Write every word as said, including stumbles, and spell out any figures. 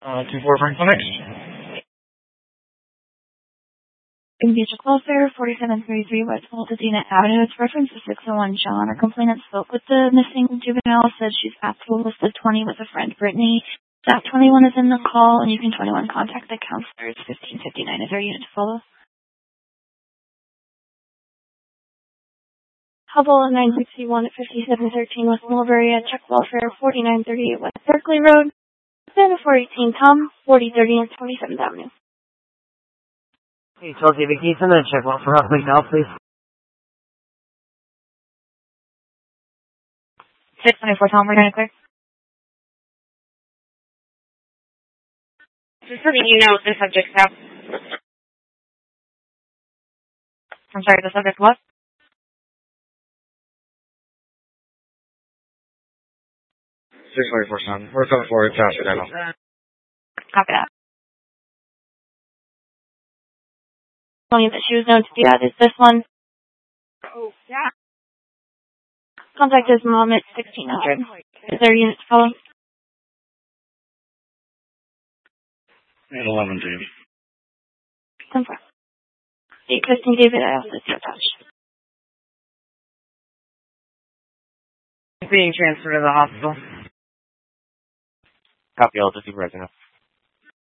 Uh, two four Franklin X. Beach Welfare, forty-seven thirty-three West Altadena Avenue. It's reference to six oh one John. Our complainant spoke with the missing juvenile, said she's at the list of twenty with a friend, Brittany. Staff twenty-one is in the call, and you can twenty-one contact the counselor. It's fifteen fifty-nine. Is there a unit to follow? Hubble nine sixty-one at fifty-seven thirteen West Mulberry at Check Welfare, forty-nine thirty-eight West Berkeley Road. Santa four eighteen Tom, forty thirty and twenty-seventh Avenue. Hey, twelve David, can you send a check Welfare out right now, please? six twenty-four Tom, we're going to clear. Just letting you know the subject's out. I'm sorry, the subject what? six twenty-four Tom. We're coming forward to Accidental. Copy that. Telling you that she was known to be at is this one. Oh, yeah. Contact his mom at sixteen hundred. Is there a unit to follow? eight eleven David. ten four. Hey, Kristen David, I also see attached. Being transferred to the hospital. Copy, I'll just supervise now.